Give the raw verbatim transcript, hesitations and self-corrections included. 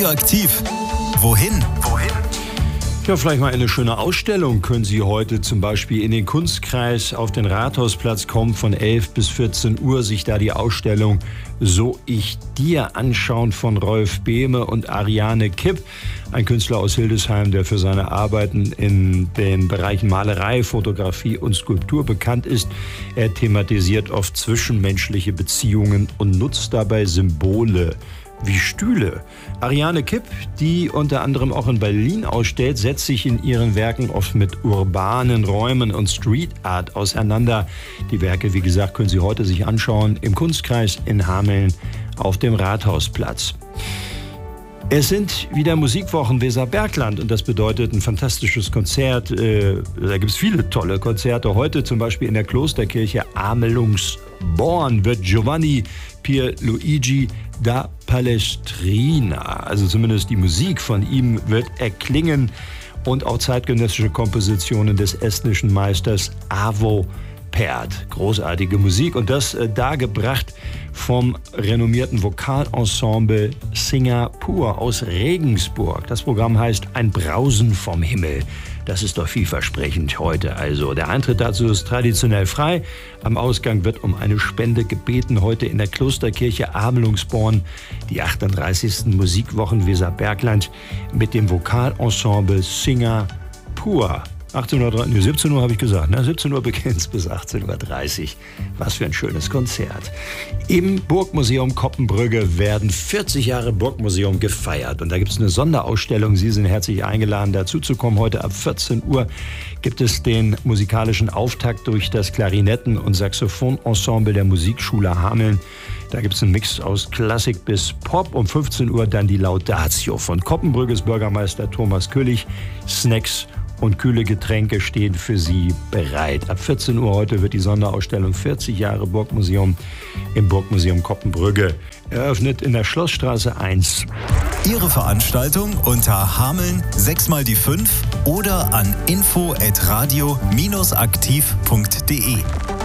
Radioaktiv. Wohin? Wohin? Ja, vielleicht mal eine schöne Ausstellung können Sie heute zum Beispiel in den Kunstkreis auf den Rathausplatz kommen von elf bis vierzehn Uhr, sich da die Ausstellung So ich dir anschauen von Rolf Behme und Ariane Kipp, ein Künstler aus Hildesheim, der für seine Arbeiten in den Bereichen Malerei, Fotografie und Skulptur bekannt ist. Er thematisiert oft zwischenmenschliche Beziehungen und nutzt dabei Symbole wie Stühle. Ariane Kipp, die unter anderem auch in Berlin ausstellt, setzt sich in ihren Werken oft mit urbanen Räumen und Street Art auseinander. Die Werke, wie gesagt, können Sie heute sich anschauen im Kunstkreis in Hameln auf dem Rathausplatz. Es sind wieder Musikwochen Weserbergland und das bedeutet ein fantastisches Konzert. Äh, da gibt es viele tolle Konzerte. Heute zum Beispiel in der Klosterkirche Amelungsborn wird Giovanni Pierluigi da Palestrina, also zumindest die Musik von ihm, wird erklingen und auch zeitgenössische Kompositionen des estnischen Meisters Arvo Pärt. Großartige Musik und das äh, dargebracht vom renommierten Vokalensemble Singapur aus Regensburg. Das Programm heißt Ein Brausen vom Himmel. Das ist doch vielversprechend heute. Also der Eintritt dazu ist traditionell frei. Am Ausgang wird um eine Spende gebeten. Heute in der Klosterkirche Amelungsborn die achtunddreißigsten Musikwochen Weserbergland mit dem Vokalensemble Singapur. achtzehn Uhr, nee, siebzehn Uhr habe ich gesagt, ne? siebzehn Uhr beginnt es bis achtzehn Uhr dreißig. Was für ein schönes Konzert. Im Burgmuseum Koppenbrügge werden vierzig Jahre Burgmuseum gefeiert. Und da gibt es eine Sonderausstellung. Sie sind herzlich eingeladen, dazu zu kommen. Heute ab vierzehn Uhr gibt es den musikalischen Auftakt durch das Klarinetten- und Saxophonensemble der Musikschule Hameln. Da gibt es einen Mix aus Klassik bis Pop. Um fünfzehn Uhr dann die Laudatio von Koppenbrügges Bürgermeister Thomas Küllich. Snacks und kühle Getränke stehen für Sie bereit. Ab vierzehn Uhr heute wird die Sonderausstellung vierzig Jahre Burgmuseum im Burgmuseum Koppenbrügge eröffnet in der Schlossstraße eins. Ihre Veranstaltung unter Hameln sechs mal die fünf oder an info at radio aktiv punkt de.